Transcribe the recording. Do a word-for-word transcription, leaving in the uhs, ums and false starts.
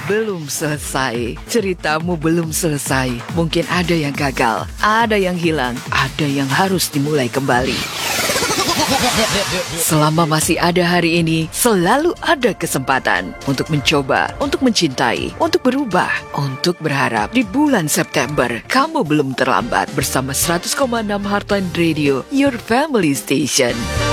belum selesai. Ceritamu belum selesai. Mungkin ada yang gagal, ada yang hilang, ada yang harus dimulai kembali. Selama masih ada hari ini, selalu ada kesempatan untuk mencoba, untuk mencintai, untuk berubah, untuk berharap. Di bulan September, kamu belum terlambat bersama seratus koma enam Heartline Radio, your family station.